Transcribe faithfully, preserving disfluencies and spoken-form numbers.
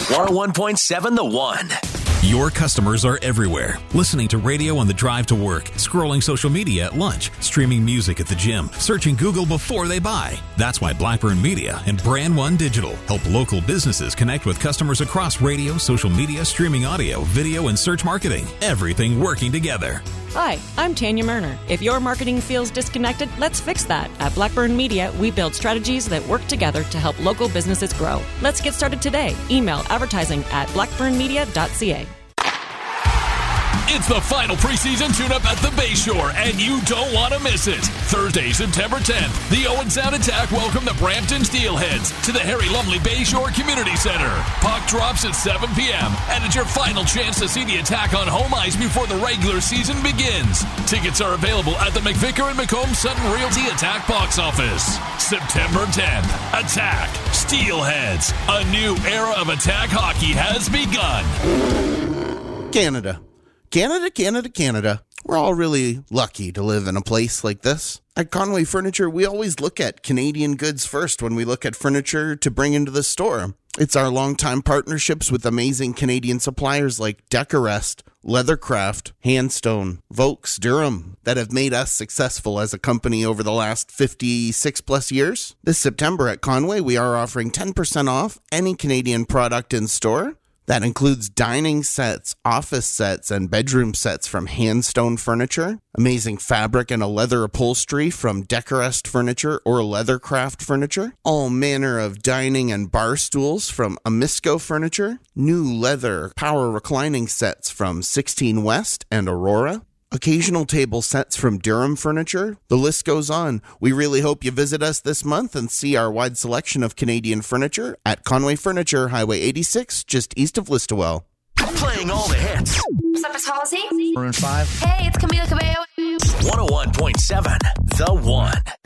one oh one point seven The One. Your customers are everywhere, listening to radio on the drive to work, scrolling social media at lunch, streaming music at the gym, searching Google before they buy. That's why Blackburn Media and Brand One Digital help local businesses connect with customers across radio, social media, streaming audio, video, and search marketing. Everything working together. Hi, I'm Tanya Murner. If your marketing feels disconnected, let's fix that. At Blackburn Media, we build strategies that work together to help local businesses grow. Let's get started today. Email advertising at blackburn media dot c a. It's the final preseason tune-up at the Bayshore, and you don't want to miss it. Thursday, September tenth, the Owen Sound Attack welcome the Brampton Steelheads to the Harry Lumley Bayshore Community Center. Puck drops at seven p.m., and it's your final chance to see the Attack on home ice before the regular season begins. Tickets are available at the McVicker and McComb Sutton Realty Attack box office. September tenth, Attack, Steelheads. A new era of Attack hockey has begun. Canada. Canada, Canada, Canada. We're all really lucky to live in a place like this. At Conway Furniture, we always look at Canadian goods first when we look at furniture to bring into the store. It's our longtime partnerships with amazing Canadian suppliers like Decorest, Leathercraft, Handstone, Vokes, Durham that have made us successful as a company over the last fifty-six plus years. This September at Conway, we are offering ten percent off any Canadian product in store. That includes dining sets, office sets, and bedroom sets from Handstone Furniture, amazing fabric and a leather upholstery from Decorest Furniture or Leathercraft Furniture, all manner of dining and bar stools from Amisco Furniture, new leather power reclining sets from sixteen West and Aurora, occasional table sets from Durham Furniture. The list goes on. We really hope you visit us this month and see our wide selection of Canadian furniture at Conway Furniture, Highway eighty-six, just east of Listowel. Playing all the hits. What's up, it's Halsey. Maroon five. Hey, it's Camila Cabello. one oh one point seven The One.